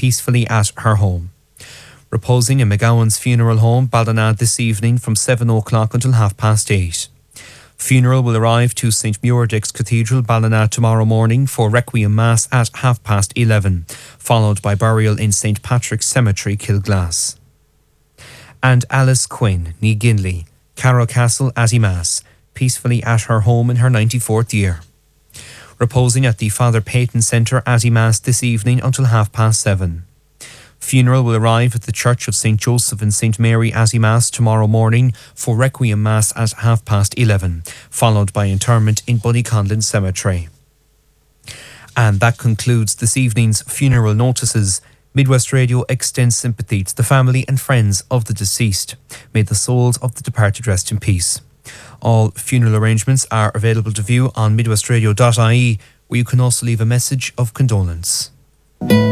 peacefully at her home. Reposing in McGowan's funeral home, Ballina, this evening from 7 o'clock until 8:30. Funeral will arrive to St Muirdick's Cathedral, Ballina, tomorrow morning for Requiem Mass at 11:30, followed by burial in St Patrick's Cemetery, Kilglass. And Alice Quinn, ní Ginley, Carrow Castle, Atty Mass, peacefully at her home in her 94th year. Reposing at the Father Peyton Centre, Atty Mass, this evening until 7:30. Funeral will arrive at the Church of St Joseph and St Mary, Atty Mass, tomorrow morning for Requiem Mass at 11:30, followed by interment in Bunnyconlin Cemetery. And that concludes this evening's funeral notices. Midwest Radio extends sympathy to the family and friends of the deceased. May the souls of the departed rest in peace. All funeral arrangements are available to view on midwestradio.ie, where you can also leave a message of condolence.